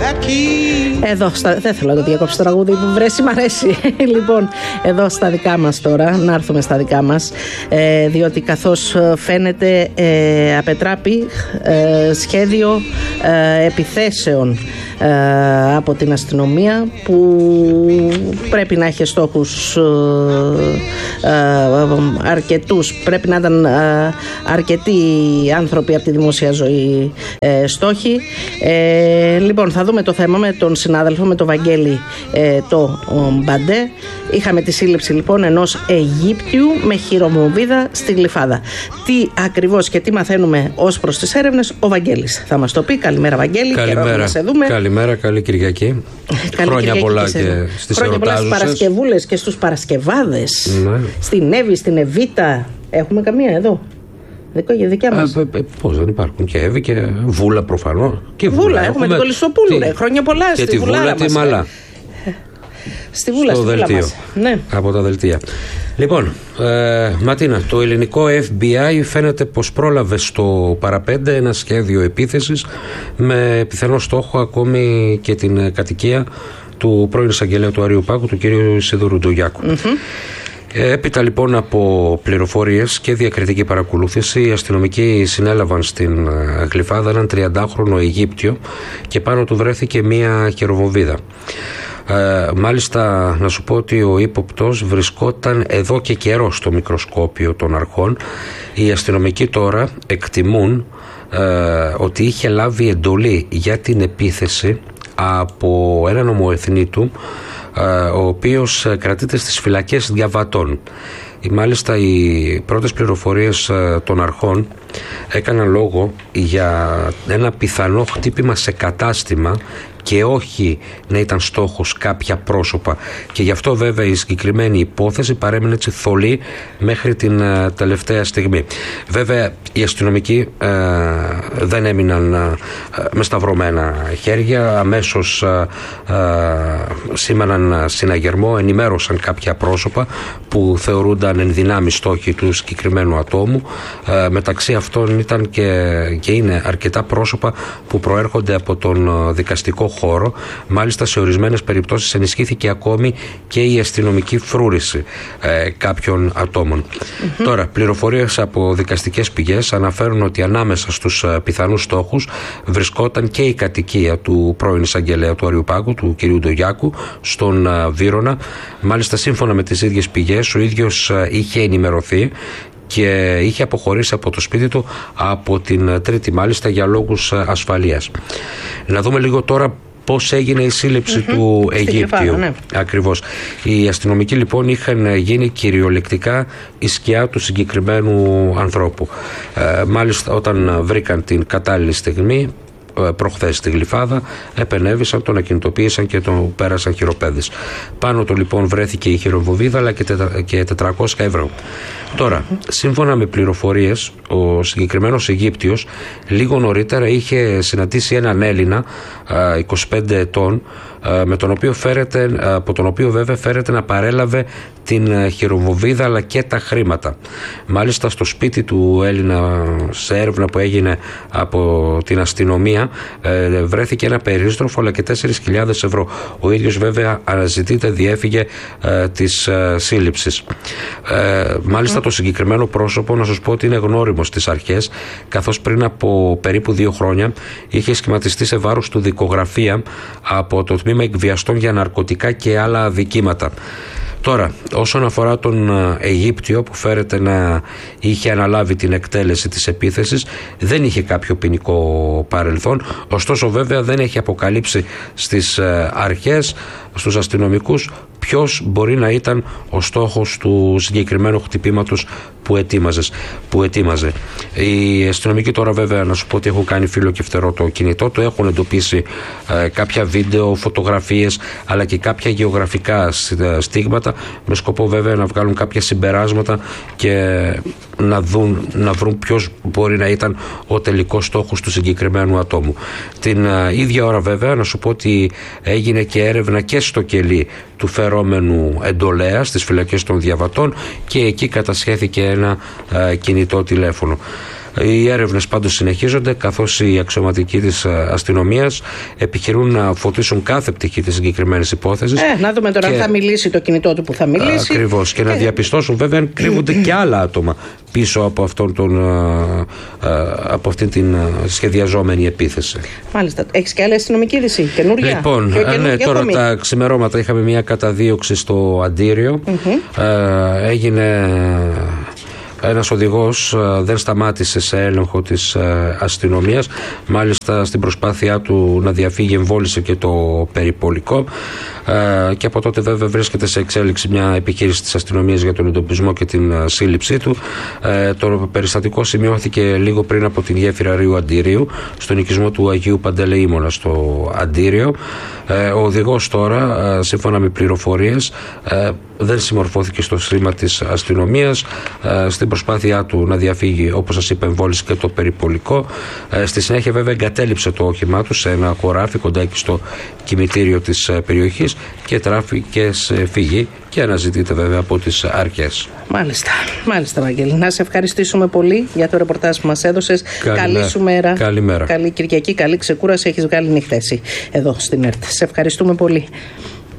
Εδώ δεν θέλω να το διακόψω το τραγούδι που βρέσει, μ' αρέσει. Λοιπόν, εδώ στα δικά μας τώρα, να έρθουμε στα δικά μας, διότι καθώς φαίνεται απετράπη σχέδιο επιθέσεων από την αστυνομία που πρέπει να έχει στόχους αρκετούς, πρέπει να ήταν αρκετοί άνθρωποι από τη δημόσια ζωή στόχοι. Λοιπόν, θα δούμε το θέμα με τον συνάδελφο, με τον Βαγγέλη το Μπαντέ. Είχαμε τη σύλληψη λοιπόν ενός Αιγύπτιου με χειροβομβίδα στη Γλυφάδα. Τι ακριβώς και τι μαθαίνουμε ως προς τις έρευνες, ο Βαγγέλης θα μας το πει. Καλημέρα Βαγγέλη, καλημέρα. Να σε δούμε. Καλημέρα, καλή Κυριακή. Χρόνια πολλά και στις χρόνια πολλά στις Παρασκευούλες και στους Παρασκευάδες. Ναι. Στην Εύη, στην Εβίτα. Έχουμε καμία εδώ? Δικιά μας. Πώς δεν υπάρχουν και Εύη και Βούλα προφανώς. Και Βούλα, έχουμε την Κολυσοπούλου. Χρόνια πολλά και στη Βούλα. Και τη Μαλά. Στη Βούλα, στο δελτίο. Ναι. Από τα δελτία. Λοιπόν, Ματίνα, το ελληνικό FBI φαίνεται πως πρόλαβε στο παραπέντε ένα σχέδιο επίθεσης με πιθανό στόχο ακόμη και την κατοικία του πρώην εισαγγελέα του Αριού Πάγου, του κ. Σιδωρού Ντογιάκου. Έπειτα λοιπόν από πληροφορίες και διακριτική παρακολούθηση, οι αστυνομικοί συνέλαβαν στην Γλυφάδα έναν 30χρονο Αιγύπτιο και πάνω του βρέθηκε μία χειροβομβίδα. Μάλιστα να σου πω ότι ο ύποπτος βρισκόταν εδώ και καιρό στο μικροσκόπιο των αρχών. Οι αστυνομικοί τώρα εκτιμούν ότι είχε λάβει εντολή για την επίθεση από έναν ομοεθνή ο οποίος κρατείται στις φυλακές διαβατών. Μάλιστα οι πρώτες πληροφορίες των αρχών έκαναν λόγο για ένα πιθανό χτύπημα σε κατάστημα και όχι να ήταν στόχος κάποια πρόσωπα, και γι' αυτό βέβαια η συγκεκριμένη υπόθεση παρέμεινε έτσι θολή μέχρι την τελευταία στιγμή. Βέβαια οι αστυνομικοί δεν έμειναν με σταυρωμένα χέρια, αμέσως σήμαναν συναγερμό, ενημέρωσαν κάποια πρόσωπα που θεωρούνταν ενδυνάμει στόχοι του συγκεκριμένου ατόμου. Μεταξύ αυτών ήταν και είναι αρκετά πρόσωπα που προέρχονται από τον δικαστικό χώρο. Μάλιστα σε ορισμένες περιπτώσεις ενισχύθηκε ακόμη και η αστυνομική φρούρηση κάποιων ατόμων. Τώρα, πληροφορίες από δικαστικές πηγές αναφέρουν ότι ανάμεσα στους πιθανούς στόχους βρισκόταν και η κατοικία του πρώην εισαγγελέα του Αριού Πάγου, του κ. Ντογιάκου, στον Βύρωνα. Μάλιστα σύμφωνα με τις ίδιες πηγές, ο ίδιος είχε ενημερωθεί και είχε αποχωρήσει από το σπίτι του από την Τρίτη, μάλιστα για λόγους ασφαλείας. Να δούμε λίγο τώρα πώς έγινε η σύλληψη του Αιγύπτιου. Ναι. Ακριβώς. Οι αστυνομικοί λοιπόν είχαν γίνει κυριολεκτικά η σκιά του συγκεκριμένου ανθρώπου. Μάλιστα όταν βρήκαν την κατάλληλη στιγμή, προχθές στη Γλυφάδα, επενέβησαν, τον ακινητοποίησαν και τον πέρασαν χειροπέδες. Πάνω του λοιπόν βρέθηκε η χειροβομβίδα αλλά και 400 ευρώ. Τώρα, σύμφωνα με πληροφορίες, ο συγκεκριμένος Αιγύπτιος λίγο νωρίτερα είχε συναντήσει έναν Έλληνα 25 ετών, από τον οποίο βέβαια φέρεται να παρέλαβε την χειροβομβίδα αλλά και τα χρήματα. Μάλιστα στο σπίτι του Έλληνα, σε έρευνα που έγινε από την αστυνομία, βρέθηκε ένα περίστροφο αλλά και 4.000 ευρώ. Ο ίδιος βέβαια αναζητείται, διέφυγε της σύλληψης. Μάλιστα το συγκεκριμένο πρόσωπο, να σας πω ότι είναι γνώριμο στις αρχές, καθώς πριν από περίπου 2 χρόνια είχε σχηματιστεί σε βάρος του δικογραφία από το τμήμα εκβιαστών για ναρκωτικά και άλλα αδικήματα. Τώρα, όσον αφορά τον Αιγύπτιο που φέρεται να είχε αναλάβει την εκτέλεση της επίθεσης, δεν είχε κάποιο ποινικό παρελθόν, ωστόσο βέβαια δεν έχει αποκαλύψει στις αρχές, στους αστυνομικούς, ποιος μπορεί να ήταν ο στόχος του συγκεκριμένου χτυπήματος που ετοίμαζε. Οι αστυνομικοί τώρα βέβαια, να σου πω ότι έχουν κάνει φύλλο και φτερό το κινητό του, έχουν εντοπίσει κάποια βίντεο, φωτογραφίες αλλά και κάποια γεωγραφικά στίγματα, με σκοπό βέβαια να βγάλουν κάποια συμπεράσματα και να βρουν ποιος μπορεί να ήταν ο τελικός στόχος του συγκεκριμένου ατόμου. Την ίδια ώρα βέβαια να σου πω ότι έγινε και έρευνα και στο κελί του φερόμενου εντολέα στις φυλακές των διαβατών και εκεί κατασχέθηκε ένα κινητό τηλέφωνο. Οι έρευνες πάντως συνεχίζονται, καθώς οι αξιωματικοί της αστυνομίας επιχειρούν να φωτίσουν κάθε πτυχή της συγκεκριμένης υπόθεσης. Να δούμε τώρα αν θα μιλήσει το κινητό του που θα μιλήσει. Ακριβώς. Και να διαπιστώσουν βέβαια αν κρύβονται και άλλα άτομα πίσω από αυτήν την σχεδιαζόμενη επίθεση. Μάλιστα. Έχεις και άλλη αστυνομική είδηση, καινούρια? Λοιπόν, τώρα τα ξημερώματα είχαμε μια καταδίωξη στο Αντίριο. Έγινε... Ένας οδηγός δεν σταμάτησε σε έλεγχο της αστυνομίας, μάλιστα στην προσπάθειά του να διαφύγει εμβόλισε και το περιπολικό, και από τότε βέβαια βρίσκεται σε εξέλιξη μια επιχείρηση της αστυνομίας για τον εντοπισμό και την σύλληψή του. Το περιστατικό σημειώθηκε λίγο πριν από την γέφυρα Ρίου Αντίριου, στον οικισμό του Αγίου Παντελεήμωνα στο Αντίριο. Ο οδηγός τώρα, σύμφωνα με πληροφορίες, δεν συμμορφώθηκε στο στρίμμα της αστυνομίας. Στην προσπάθειά του να διαφύγει, όπως σας είπα, εμβόλισε και το περιπολικό. Στη συνέχεια βέβαια εγκατέλειψε το όχημά του σε ένα χωράφι κοντά εκεί στο κημητήριο της περιοχής και τράφηκε σε φυγή και αναζητείται βέβαια από τις αρχές. Μάλιστα Βαγγέλη. Να σε ευχαριστήσουμε πολύ για το ρεπορτάζ που μας έδωσες. Καλή σου μέρα. Καλημέρα. Καλή Κυριακή, καλή ξεκούραση. Έχεις βγάλει νυχτέση εδώ στην ΕΡΤ. Σε ευχαριστούμε πολύ.